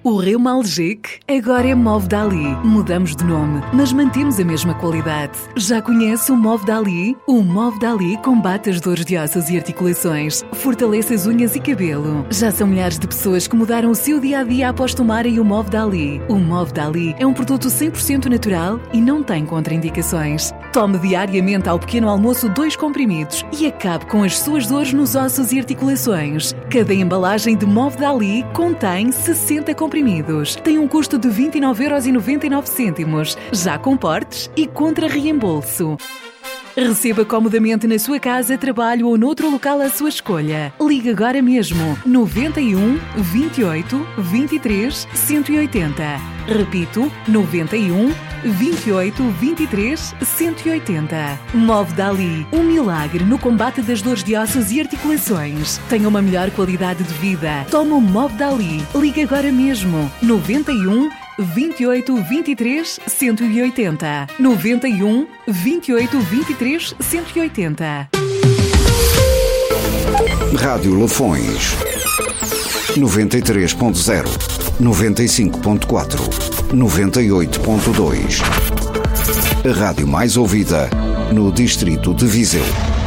O Reumalgic agora é Movdali. Mudamos de nome, mas mantemos a mesma qualidade. Já conhece o Movdali? O Movdali combate as dores de ossos e articulações, fortalece as unhas e cabelo. Já são milhares de pessoas que mudaram o seu dia-a-dia após tomarem o Movdali. O Movdali é um produto 100% natural e não tem contraindicações. Tome diariamente ao pequeno almoço 2 comprimidos e acabe com as suas dores nos ossos e articulações. Cada embalagem de Movdali contém 60 comprimidos. Tem um custo de 29,99€, já com portes e contra reembolso. Receba comodamente na sua casa, trabalho ou noutro local à sua escolha. Ligue agora mesmo 91 28 23 180. Repito, 91 28 23 180. Movdali, um milagre no combate das dores de ossos e articulações. Tenha uma melhor qualidade de vida. Tome o Movdali. Ligue agora mesmo 91 28 23 180. 91 28 23 180. Rádio Lafões 93.0, 95.4, 98.2. A rádio mais ouvida no distrito de Viseu.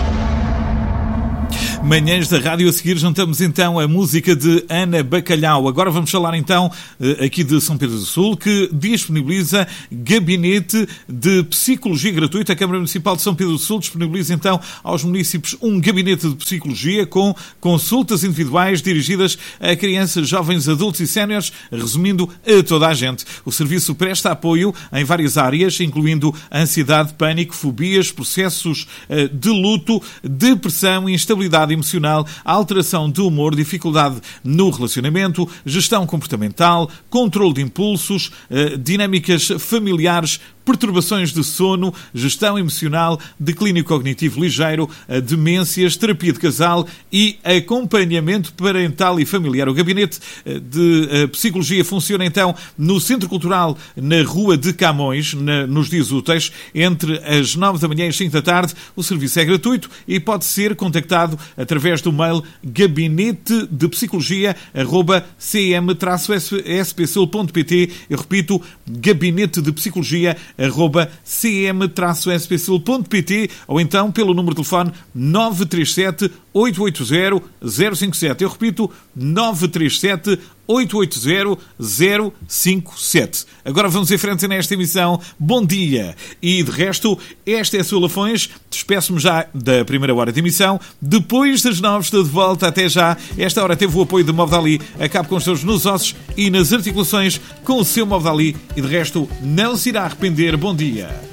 Manhãs da Rádio. A seguir juntamos então a música de Ana Bacalhau. Agora vamos falar então aqui de São Pedro do Sul, que disponibiliza gabinete de psicologia gratuita. A Câmara Municipal de São Pedro do Sul disponibiliza então aos municípios um gabinete de psicologia com consultas individuais dirigidas a crianças, jovens, adultos e séniores, resumindo a toda a gente. O serviço presta apoio em várias áreas, incluindo ansiedade, pânico, fobias, processos de luto, depressão, instabilidade emocional, alteração de humor, dificuldade no relacionamento, gestão comportamental, controle de impulsos, dinâmicas familiares, perturbações de sono, gestão emocional, declínio cognitivo ligeiro, demências, terapia de casal e acompanhamento parental e familiar. O gabinete de psicologia funciona então no Centro Cultural, na Rua de Camões, nos dias úteis, entre as 9 da manhã e as 5 da tarde. O serviço é gratuito e pode ser contactado através do mail gabinetedepsicologia@cm-spsul.pt. Eu repito, gabinetedepsicologia@cm-spsul.pt, ou então pelo número de telefone 937 880 057. Eu repito, 937 880 057. Agora vamos em frente nesta emissão. Bom dia! E de resto, esta é a sua Lafões. Despeço-me já da primeira hora de emissão. Depois das 9 estou de volta. Até já. Esta hora teve o apoio de Movdali. Acabe com os dores nos ossos e nas articulações com o seu Movdali. E de resto, não se irá arrepender. Bom dia!